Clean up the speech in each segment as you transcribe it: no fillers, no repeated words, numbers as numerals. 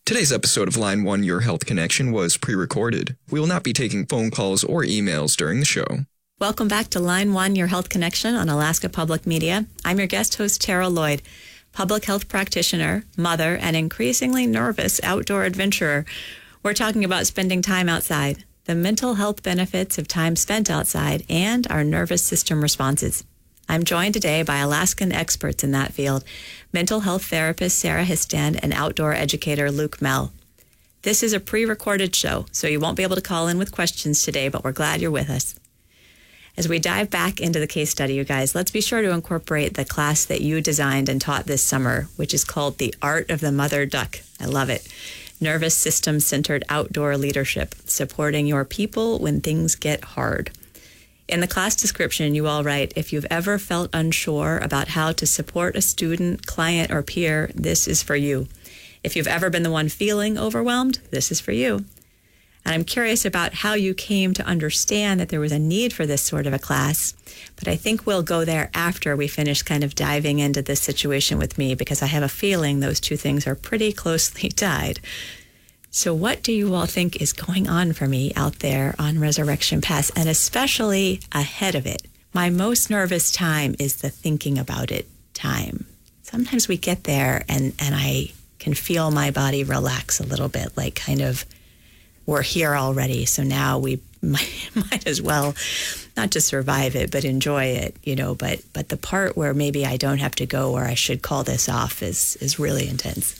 Today's episode of Line 1 Your Health Connection was pre-recorded. We will not be taking phone calls or emails during the show. Welcome back to Line 1 Your Health Connection on Alaska Public Media. I'm your guest host, Tara Lloyd, public health practitioner, mother, and increasingly nervous outdoor adventurer. We're talking about spending time outside, the mental health benefits of time spent outside, and our nervous system responses. I'm joined today by Alaskan experts in that field, mental health therapist Sarah Histand and outdoor educator Luke Mell. This is a pre-recorded show, so you won't be able to call in with questions today, but we're glad you're with us. As we dive back into the case study, you guys, let's be sure to incorporate the class that you designed and taught this summer, which is called The Art of the Mother Duck. I love it. Nervous system-centered outdoor leadership, supporting your people when things get hard. In the class description, you all write, if you've ever felt unsure about how to support a student, client, or peer, this is for you. If you've ever been the one feeling overwhelmed, this is for you. And I'm curious about how you came to understand that there was a need for this sort of a class, but I think we'll go there after we finish kind of diving into this situation with me, because I have a feeling those two things are pretty closely tied. So what do you all think is going on for me out there on Resurrection Pass, and especially ahead of it? My most nervous time is the thinking about it time. Sometimes we get there and I can feel my body relax a little bit, like kind of, we're here already, so now we might as well not just survive it, but enjoy it, you know, but the part where maybe I don't have to go or I should call this off is really intense.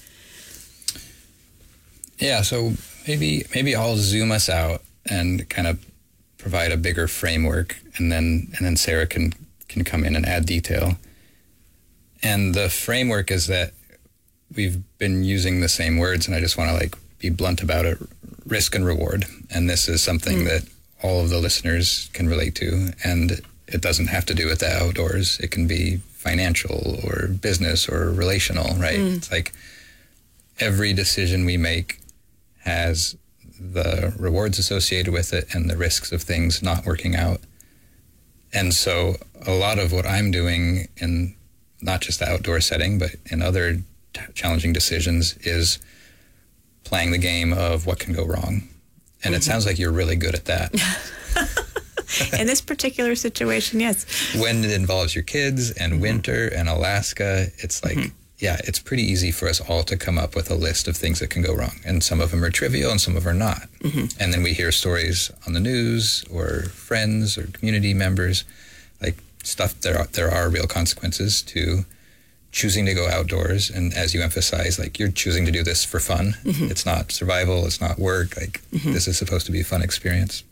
Yeah, so maybe I'll zoom us out and kind of provide a bigger framework, and then Sarah can come in and add detail. And the framework is that we've been using the same words, and I just want to be blunt about it: risk and reward. And this is something that all of the listeners can relate to, and it doesn't have to do with the outdoors. It can be financial or business or relational, right? It's like every decision we make has the rewards associated with it and the risks of things not working out. And so a lot of what I'm doing in not just the outdoor setting, but in other challenging decisions, is playing the game of what can go wrong. And it sounds like you're really good at that. In this particular situation, yes. When it involves your kids and winter and Alaska, it's like, yeah, it's pretty easy for us all to come up with a list of things that can go wrong. And some of them are trivial and some of them are not. And then we hear stories on the news or friends or community members, like stuff, there are real consequences to choosing to go outdoors. And as you emphasize, like, you're choosing to do this for fun. It's not survival, it's not work. Like, this is supposed to be a fun experience.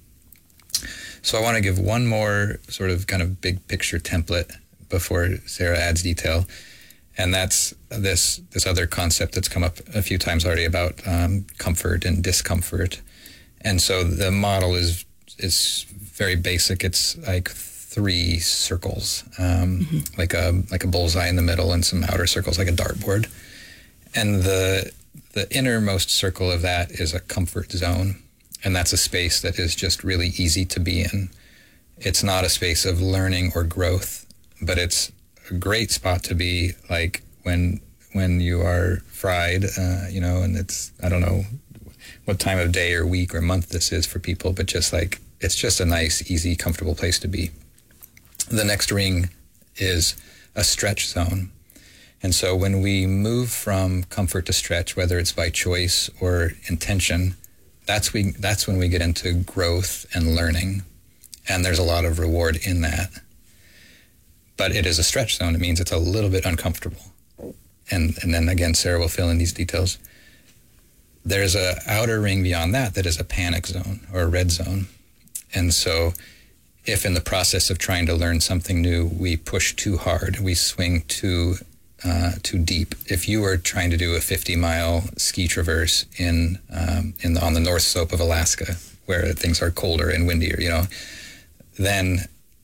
So I want to give one more sort of kind of big picture template before Sarah adds detail. And that's this other concept that's come up a few times already about comfort and discomfort. And so the model is very basic. It's like 3 circles, like a bullseye in the middle and some outer circles like a dartboard. And the innermost circle of that is a comfort zone. And that's a space that is just really easy to be in. It's not a space of learning or growth, but it's a great spot to be, like when you are fried, and it's, I don't know what time of day or week or month this is for people, but just like, it's just a nice, easy, comfortable place to be. The next ring is a stretch zone. And so when we move from comfort to stretch, whether it's by choice or intention, that's when we get into growth and learning. And there's a lot of reward in that. But it is a stretch zone. It means it's a little bit uncomfortable. And then again, Sarah will fill in these details. There's a outer ring beyond that is a panic zone or a red zone. And so if in the process of trying to learn something new, we push too hard, we swing too deep. If you were trying to do a 50-mile ski traverse on the north slope of Alaska, where things are colder and windier, then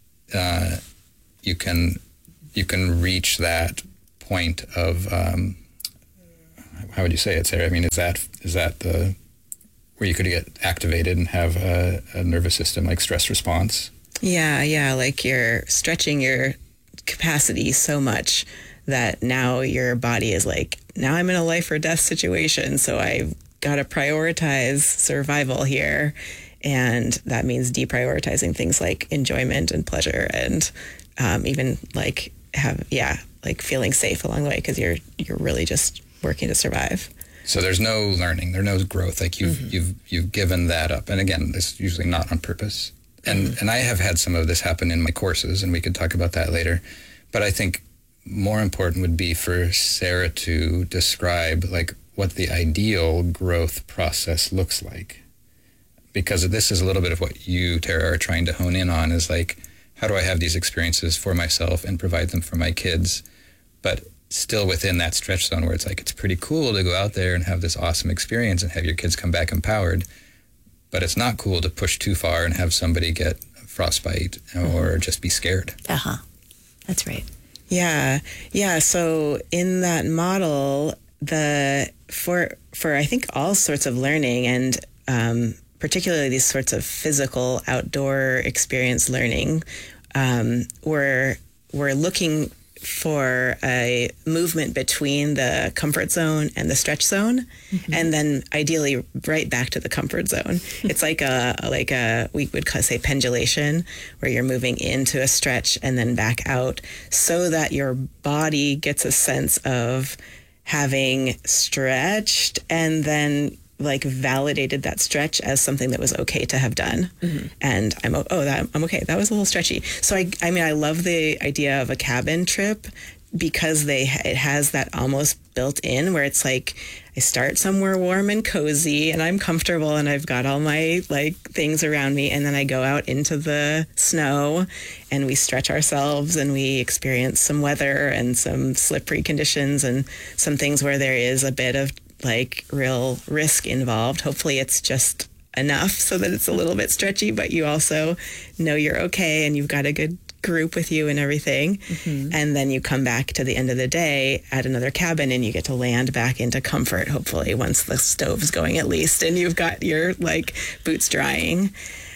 you can reach that point of how would you say it, Sarah? I mean, is that the where you could get activated and have a nervous system like stress response? Yeah, like you're stretching your capacity so much that now your body is like, now I'm in a life or death situation, so I've got to prioritize survival here. And that means deprioritizing things like enjoyment and pleasure, and even like feeling safe along the way, because you're really just working to survive. So there's no learning, there's no growth. Like you've given that up. And again, it's usually not on purpose. And I have had some of this happen in my courses, and we could talk about that later. But I think more important would be for Sarah to describe like what the ideal growth process looks like. Because this is a little bit of what you, Tara, are trying to hone in on, is like, how do I have these experiences for myself and provide them for my kids, but still within that stretch zone where it's like, it's pretty cool to go out there and have this awesome experience and have your kids come back empowered, but it's not cool to push too far and have somebody get frostbite or just be scared. That's right. Yeah. So in that model, for I think all sorts of learning, and particularly these sorts of physical outdoor experience learning, we're looking for a movement between the comfort zone and the stretch zone, and then ideally right back to the comfort zone. It's like a we would say pendulation, where you're moving into a stretch and then back out, so that your body gets a sense of having stretched and then like validated that stretch as something that was okay to have done. And I'm okay. That was a little stretchy. So I mean, I love the idea of a cabin trip, because it has that almost built in, where it's like, I start somewhere warm and cozy and I'm comfortable and I've got all my like things around me. And then I go out into the snow and we stretch ourselves and we experience some weather and some slippery conditions and some things where there is a bit of like real risk involved. Hopefully it's just enough so that it's a little bit stretchy, but you also know you're okay and you've got a good group with you and everything. And then you come back to the end of the day at another cabin and you get to land back into comfort, hopefully, once the stove's going at least, and you've got your like boots drying.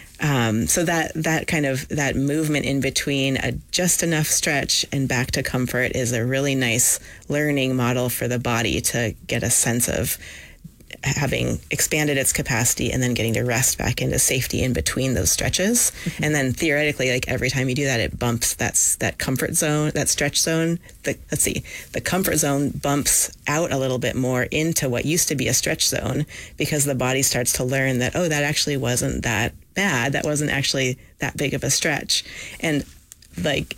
So that kind of that movement in between a just enough stretch and back to comfort is a really nice learning model for the body to get a sense of having expanded its capacity and then getting to rest back into safety in between those stretches. And then theoretically, like every time you do that, it bumps that comfort zone, that stretch zone. The comfort zone bumps out a little bit more into what used to be a stretch zone, because the body starts to learn that, oh, that actually wasn't that bad. That wasn't actually that big of a stretch. And like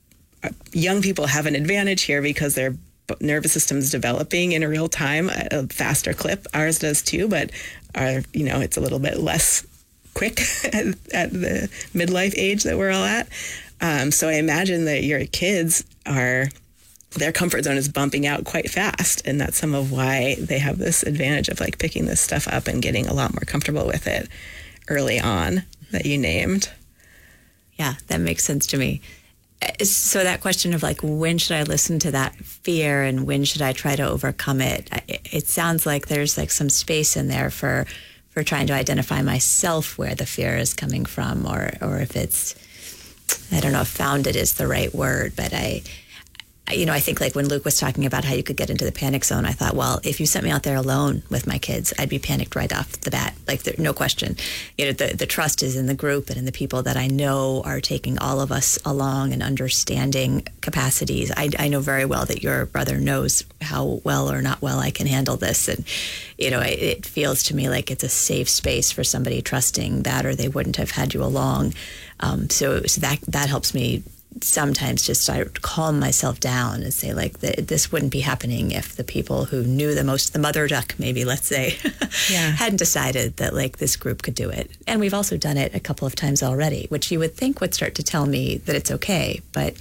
young people have an advantage here because their nervous system's developing in a real time at a faster clip. Ours does too, but it's a little bit less quick at the midlife age that we're all at. So I imagine that your kids their comfort zone is bumping out quite fast, and that's some of why they have this advantage of like picking this stuff up and getting a lot more comfortable with it early on that you named. Yeah, that makes sense to me. So that question of like, when should I listen to that fear and when should I try to overcome it? It sounds like there's like some space in there for trying to identify myself where the fear is coming from, or if it's, I don't know if founded is the right word, but I think like when Luke was talking about how you could get into the panic zone, I thought, well, if you sent me out there alone with my kids, I'd be panicked right off the bat. Like, no question. The trust is in the group and in the people that I know are taking all of us along and understanding capacities. I know very well that your brother knows how well or not well I can handle this. And, it feels to me like it's a safe space for somebody trusting that, or they wouldn't have had you along. So that helps me sometimes just calm myself down and say, like, this wouldn't be happening if the people who knew the most, the mother duck, maybe, let's say, hadn't decided that, like, this group could do it. And we've also done it a couple of times already, which you would think would start to tell me that it's okay. But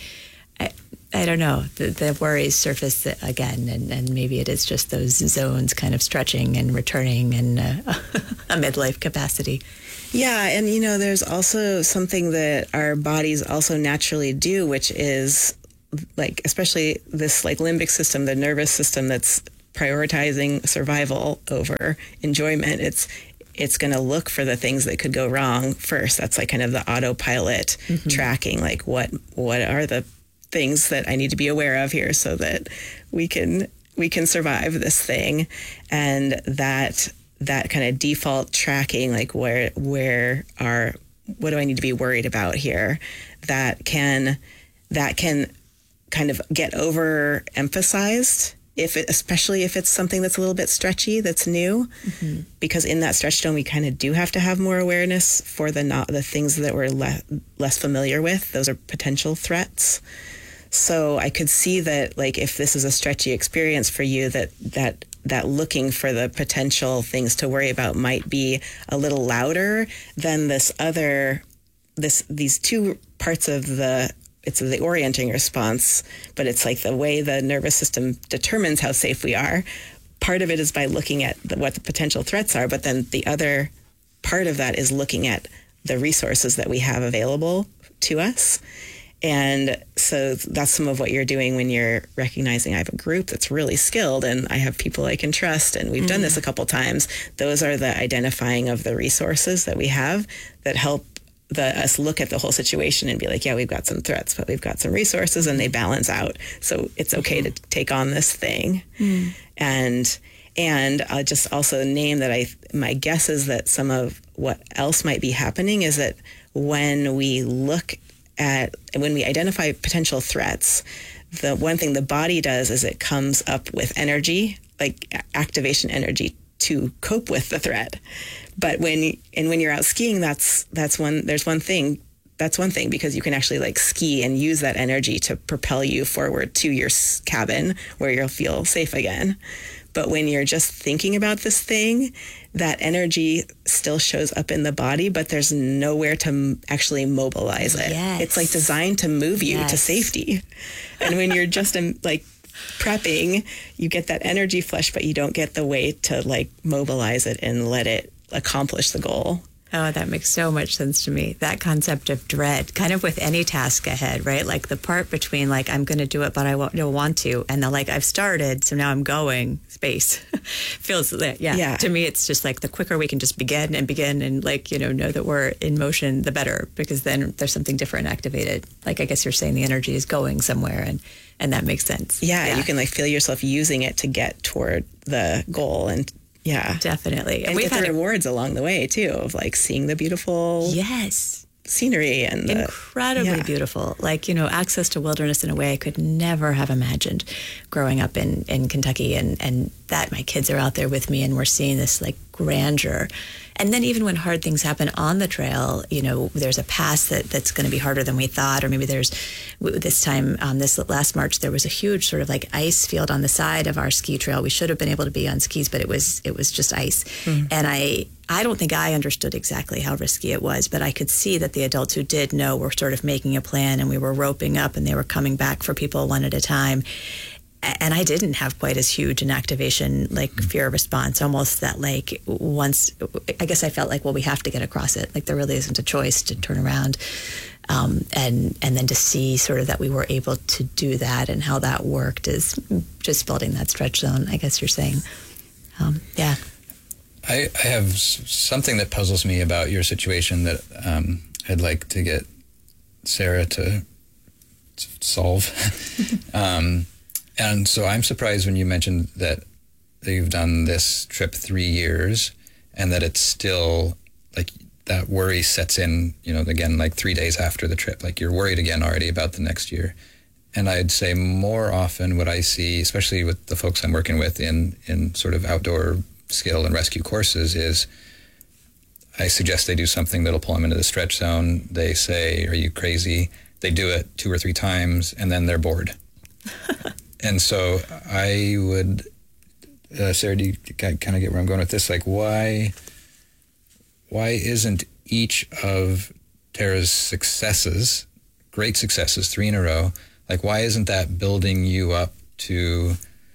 I don't know. The worries surface again, and maybe it is just those zones kind of stretching and returning in a midlife capacity. Yeah, and there's also something that our bodies also naturally do, which is like, especially this like limbic system, the nervous system that's prioritizing survival over enjoyment. It's going to look for the things that could go wrong first. That's like kind of the autopilot tracking, like what are the things that I need to be aware of here so that we can survive this thing. And that kind of default tracking, like what do I need to be worried about here? That can kind of get overemphasized, especially if it's something that's a little bit stretchy, that's new, because in that stretch zone, we kind of do have to have more awareness for the things that we're less familiar with. Those are potential threats. So I could see that, like, if this is a stretchy experience for you, that looking for the potential things to worry about might be a little louder than these two parts of it's the orienting response, but it's like the way the nervous system determines how safe we are. Part of it is by looking at what the potential threats are, but then the other part of that is looking at the resources that we have available to us. And so that's some of what you're doing when you're recognizing I have a group that's really skilled and I have people I can trust, and we've done this a couple times. Those are the identifying of the resources that we have that help us look at the whole situation and be like, yeah, we've got some threats, but we've got some resources, and they balance out. So it's okay to take on this thing. And I'll just also name that my guess is that some of what else might be happening is that when we identify potential threats, the one thing the body does is it comes up with energy, like activation energy, to cope with the threat. But when you're out skiing, that's one thing, because you can actually like ski and use that energy to propel you forward to your cabin where you'll feel safe again. But when you're just thinking about this thing, that energy still shows up in the body, but there's nowhere to actually mobilize it. Yes. It's like designed to move you to safety. And when you're just like prepping, you get that energy flush, but you don't get the way to like mobilize it and let it accomplish the goal. Oh, that makes so much sense to me. That concept of dread, kind of with any task ahead, right? Like the part between like, I'm going to do it, but I don't want to. And the like, I've started, so now I'm going space. Feels like, yeah. To me, it's just like the quicker we can just begin and like, know that we're in motion, the better, because then there's something different activated. Like, I guess you're saying the energy is going somewhere, and that makes sense. Yeah, you can like feel yourself using it to get toward the goal. And yeah, definitely. And we've get the rewards along the way too, of like seeing the beautiful scenery and incredibly beautiful. Like, access to wilderness in a way I could never have imagined growing up in Kentucky, and that my kids are out there with me and we're seeing this like grandeur. And then even when hard things happen on the trail, there's a pass that's going to be harder than we thought, or maybe there's this time, this last March, there was a huge sort of like ice field on the side of our ski trail. We should have been able to be on skis, but it was just ice. And I don't think I understood exactly how risky it was, but I could see that the adults who did know were sort of making a plan, and we were roping up and they were coming back for people one at a time. And I didn't have quite as huge an activation, like fear response, almost that like once, I guess I felt like, well, we have to get across it. Like there really isn't a choice to turn around. And then to see sort of that we were able to do that and how that worked is just building that stretch zone, I guess you're saying. Yeah. I have something that puzzles me about your situation that I'd like to get Sarah to solve. And so I'm surprised when you mentioned that you've done this trip 3 years and that it's still like that worry sets in, again, like 3 days after the trip, like you're worried again already about the next year. And I'd say more often what I see, especially with the folks I'm working with in sort of outdoor skill and rescue courses, is I suggest they do something that'll pull them into the stretch zone. They say, are you crazy? They do it 2 or 3 times and then they're bored. And so I would, Sarah, do you kind of get where I'm going with this? Like, why isn't each of Tara's successes, great successes, 3 in a row, like why isn't that building you up to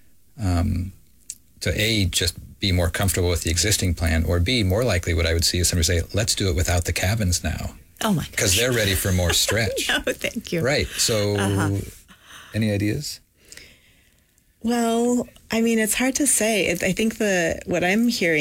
A, just be more comfortable with the existing plan, or B, more likely what I would see is somebody say, let's do it without the cabins now. Oh my gosh. Because they're ready for more stretch. No, thank you. Right. So any ideas? Well, I mean, it's hard to say. I think what I'm hearing